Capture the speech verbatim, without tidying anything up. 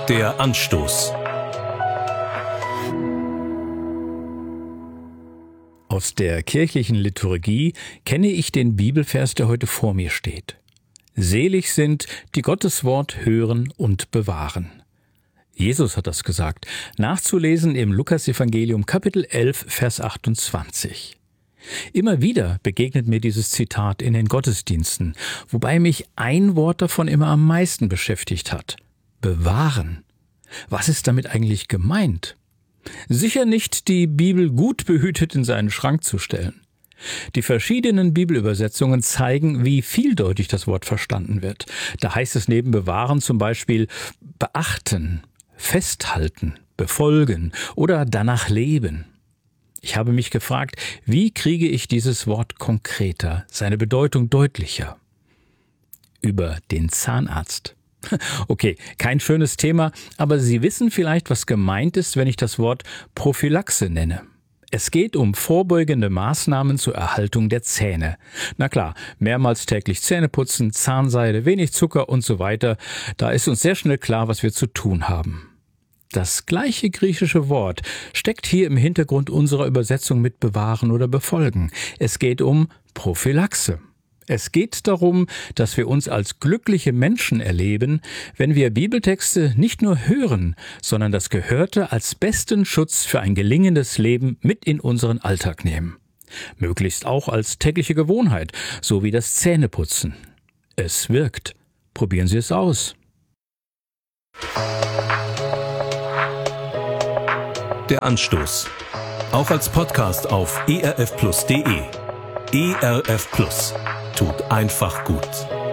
Der Anstoß. Aus der kirchlichen Liturgie kenne ich den Bibelvers, der heute vor mir steht. Selig sind, die Gottes Wort hören und bewahren. Jesus hat das gesagt, nachzulesen im Lukasevangelium Kapitel elf, Vers achtundzwanzig. Immer wieder begegnet mir dieses Zitat in den Gottesdiensten, wobei mich ein Wort davon immer am meisten beschäftigt hat. Bewahren. Was ist damit eigentlich gemeint? Sicher nicht, die Bibel gut behütet in seinen Schrank zu stellen. Die verschiedenen Bibelübersetzungen zeigen, wie vieldeutig das Wort verstanden wird. Da heißt es neben bewahren zum Beispiel beachten, festhalten, befolgen oder danach leben. Ich habe mich gefragt, wie kriege ich dieses Wort konkreter, seine Bedeutung deutlicher? Über den Zahnarzt. Okay, kein schönes Thema, aber Sie wissen vielleicht, was gemeint ist, wenn ich das Wort Prophylaxe nenne. Es geht um vorbeugende Maßnahmen zur Erhaltung der Zähne. Na klar, mehrmals täglich Zähne putzen, Zahnseide, wenig Zucker und so weiter. Da ist uns sehr schnell klar, was wir zu tun haben. Das gleiche griechische Wort steckt hier im Hintergrund unserer Übersetzung mit bewahren oder befolgen. Es geht um Prophylaxe. Es geht darum, dass wir uns als glückliche Menschen erleben, wenn wir Bibeltexte nicht nur hören, sondern das Gehörte als besten Schutz für ein gelingendes Leben mit in unseren Alltag nehmen. Möglichst auch als tägliche Gewohnheit, so wie das Zähneputzen. Es wirkt. Probieren Sie es aus. Der Anstoß. Auch als Podcast auf e r f plus punkt d e. E R F Plus. Tut einfach gut.